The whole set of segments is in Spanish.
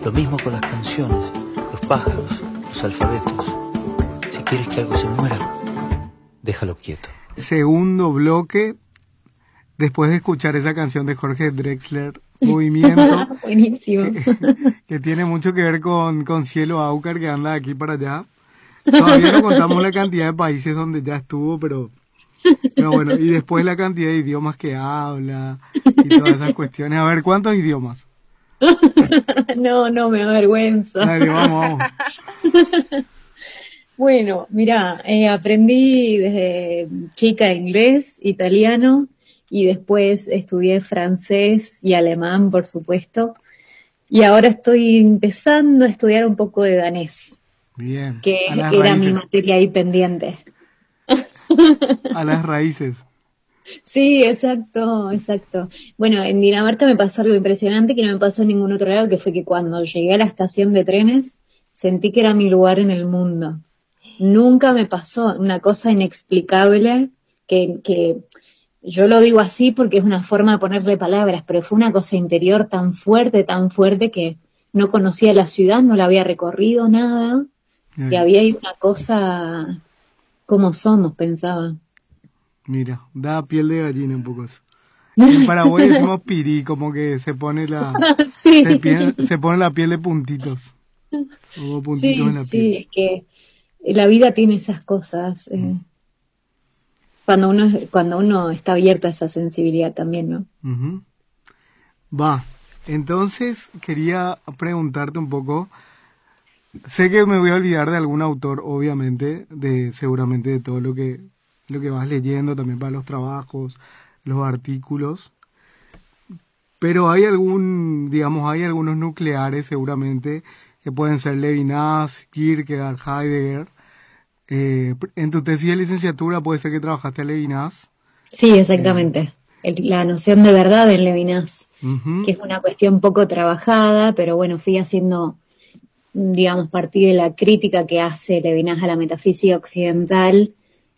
Lo mismo con las canciones, los pájaros, los alfabetos. Si quieres que algo se muera, déjalo quieto. Segundo bloque, después de escuchar esa canción de Jorge Drexler, Movimiento, Buenísimo. que tiene mucho que ver con Cielo Aucar, que anda de aquí para allá. Todavía no contamos la cantidad de países donde ya estuvo, pero bueno, y después la cantidad de idiomas que habla y todas esas cuestiones. A ver, ¿cuántos idiomas? No, me avergüenza. Dale, vamos. Bueno, mira, aprendí desde chica inglés, italiano y después estudié francés y alemán, por supuesto. Y ahora estoy empezando a estudiar un poco de danés. Bien. Que A era las mi raíces. materia ahí pendiente. A las raíces. Sí, exacto. Bueno, en Dinamarca me pasó algo impresionante que no me pasó en ningún otro lado, que fue que cuando llegué a la estación de trenes sentí que era mi lugar en el mundo. Nunca me pasó una cosa inexplicable que yo lo digo así porque es una forma de ponerle palabras, pero fue una cosa interior tan fuerte que no conocía la ciudad, no la había recorrido nada, y había ahí una cosa, ¿cómo somos? Pensaba. Mira, da piel de gallina un poco eso. En Paraguay decimos pirí, como que se pone Sí. se pone la piel de puntitos. Hubo puntitos en la piel. Sí, es que la vida tiene esas cosas. Cuando uno está abierto a esa sensibilidad también, ¿no? Uh-huh. Va, entonces quería preguntarte un poco. Sé que me voy a olvidar de algún autor, obviamente, seguramente de todo lo que vas leyendo, también para los trabajos, los artículos. Pero hay algunos nucleares seguramente que pueden ser Levinas, Kierkegaard, Heidegger. En tu tesis de licenciatura puede ser que trabajaste a Levinas. Sí, exactamente. La noción de verdad en Levinas, Uh-huh. que es una cuestión poco trabajada, pero bueno, fui haciendo, digamos, partir de la crítica que hace Levinas a la metafísica occidental,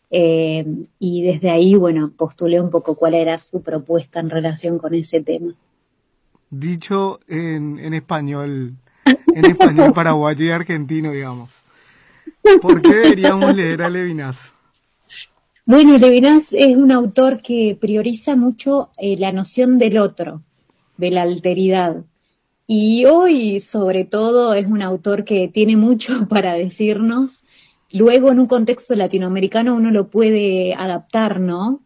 y desde ahí, bueno, postulé un poco cuál era su propuesta en relación con ese tema. Dicho en español paraguayo y argentino, digamos. ¿Por qué deberíamos leer a Levinas? Bueno, Levinas es un autor que prioriza mucho la noción del otro, de la alteridad. Y hoy, sobre todo, es un autor que tiene mucho para decirnos. Luego, en un contexto latinoamericano, uno lo puede adaptar, ¿no?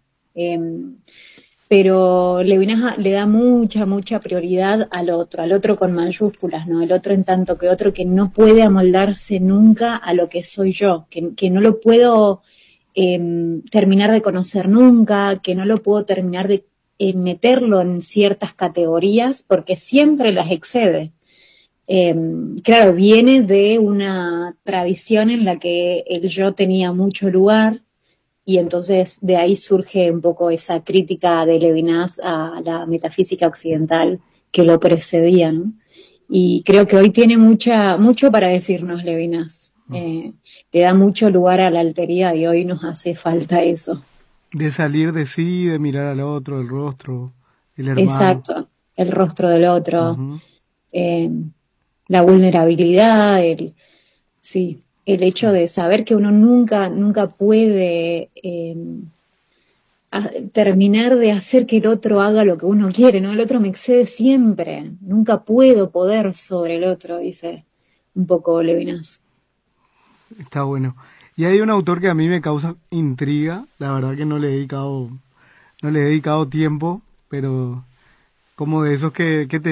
Pero Levinas le da mucha prioridad al otro con mayúsculas, ¿no? El otro en tanto que otro que no puede amoldarse nunca a lo que soy yo, que no lo puedo terminar de conocer nunca, que no lo puedo terminar de meterlo en ciertas categorías porque siempre las excede. Claro, viene de una tradición en la que el yo tenía mucho lugar y entonces de ahí surge un poco esa crítica de Levinas a la metafísica occidental que lo precedía, ¿no? Y creo que hoy tiene mucho para decirnos Levinas. Le da mucho lugar a la alteridad y hoy nos hace falta eso. De salir de sí, de mirar al otro, el rostro, el hermano. Exacto, el rostro del otro, Uh-huh. La vulnerabilidad, el hecho de saber que uno nunca puede terminar de hacer que el otro haga lo que uno quiere, ¿no? El otro me excede siempre, nunca puedo poder sobre el otro, dice un poco Levinas. Está bueno. Y hay un autor que a mí me causa intriga, la verdad que no le he dedicado tiempo, pero como de esos que te